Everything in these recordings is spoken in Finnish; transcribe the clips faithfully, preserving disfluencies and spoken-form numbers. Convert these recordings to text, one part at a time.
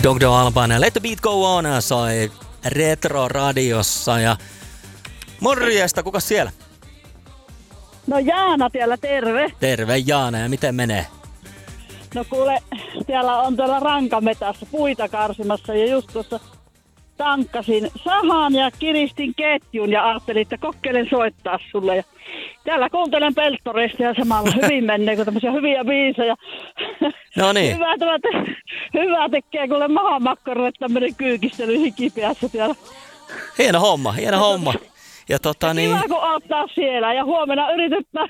Dogdo Alban ja Let the Beat Go On soi Retro-radiossa. Ja morjesta, kuka siellä? No Jaana siellä, terve. Terve Jaana, ja miten menee? No kuule, siellä on tuolla rankametässä puita karsimassa ja just tuossa tankkasin sahan ja kiristin ketjun ja ajattelin, että kokeilen soittaa sulle. Ja täällä kuuntelen pelttoreista ja samalla hyvin menee, kun tämmöisiä hyviä biisejä. No niin. Hyvä, te- hyvä tekee kuule mahamakkaroille tämmöinen kyykistely hikipeässä siellä. Hieno homma, hieno homma. Ja tota niin... Kiva kun auttaa siellä ja huomenna yritetään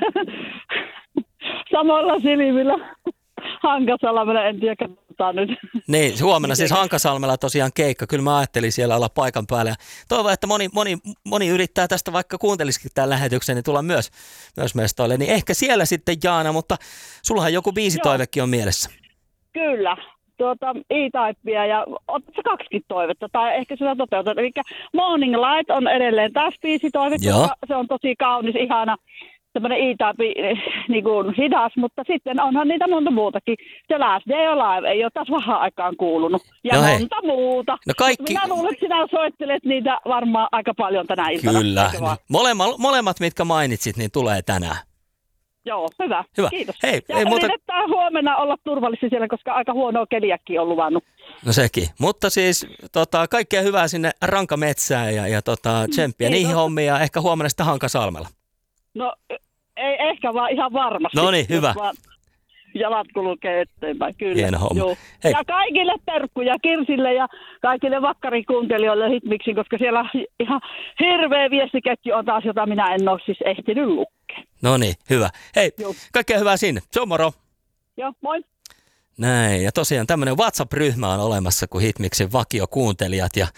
samalla silmillä Hankasalmella, en tiedä, katsotaan nyt. Niin, huomenna siis Hankasalmella tosiaan keikka. Kyllä mä ajattelin siellä olla paikan päällä. Ja toivon, että moni, moni, moni yrittää tästä, vaikka kuuntelisikin tämän lähetyksen, niin tulla myös, myös mestoille. Niin ehkä siellä sitten Jaana, mutta sullahan joku biisitoivekin on mielessä. Kyllä. Tuota, E-Typea ja otatko kaksikin toivetta, tai ehkä sitä toteutat. Eli Morning Light on edelleen taas biisitoive, koska se on tosi kaunis, ihana, semmoinen E-Type niin kuin hidas, mutta sitten onhan niitä monta muutakin. Se Last Day Alive ei ole taas vähän aikaan kuulunut. Ja no monta hei. muuta. No kaikki... Minä luulen, että sinä soittelet niitä varmaan aika paljon tänä iltana. Kyllä. Molemmat, molemmat, mitkä mainitsit, niin tulee tänään. Joo, hyvä. Hyvä. Kiitos. Hei, ja ei muuta... yritetään huomenna olla turvallisia siellä, koska aika huonoa keliäkin on luvannut. No sekin. Mutta siis tota, kaikkea hyvää sinne rankametsään ja, ja tota, tsemppiä Kiitos. niihin hommiin ja ehkä huomenna sitten Hankasalmella. No ei ehkä vaan ihan varmasti. No niin, hyvä. Jalat kulkee eteenpäin, kyllä. Hieno homma. Hei. Ja kaikille terkkuja Kirsille ja kaikille vakkarikuuntelijoille Hitmixin, koska siellä ihan hirveä viestiketju on taas, jota minä en ole siis ehtinyt lukea. No niin, hyvä. Hei, Joo. kaikkea hyvää sinne. Se on moro. Joo, moi. Näin, ja tosiaan tämmöinen WhatsApp-ryhmä on olemassa kuin Hitmixin vakiokuuntelijat. Ja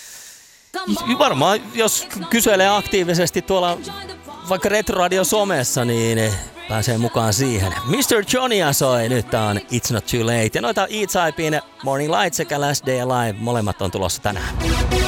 varmaan, jos kyselee aktiivisesti tuolla vaikka Retroradio somessa, niin pääsee mukaan siihen. mister Johnny soi, nyt tää on It's Not Too Late. Ja noita E-Typein Morning Light sekä Last Day Alive, molemmat on tulossa tänään.